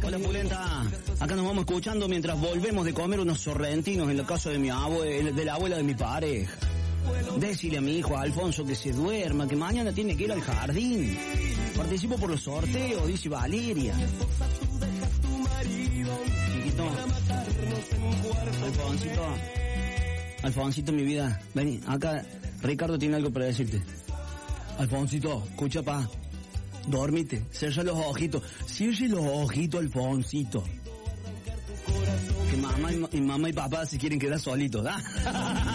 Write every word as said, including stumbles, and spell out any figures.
Hola, Pulenta. Acá nos vamos escuchando mientras volvemos de comer unos sorrentinos en la casa de mi abuela, de la abuela de mi pareja. Decile a mi hijo Alfonso que se duerma, que mañana tiene que ir al jardín. Participo por los sorteos, dice Valeria. Chiquito. Alfonsito. Alfonsito, mi vida. Vení, acá Ricardo tiene algo para decirte. Alfonsito, escucha, pa. Dormite, cierra los ojitos. Cierre los ojitos, Alfonsito. Que mamá y, y mamá y papá se quieren quedar solitos, ¿ah?